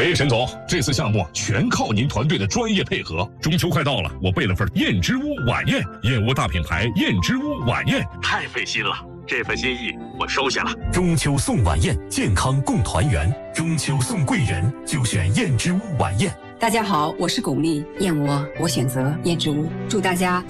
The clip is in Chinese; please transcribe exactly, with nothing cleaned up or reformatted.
喂，沈总，这次项目全靠您团队的专业配合。 中秋快到了，我备了份燕之屋晚宴，燕窝大品牌燕之屋晚宴， 太费心了，这份心意我收下了。 中秋送晚宴，健康共团圆。中秋送贵人，就选燕之屋晚宴。 大家好，我是巩俐，燕窝我选择燕之屋，祝大家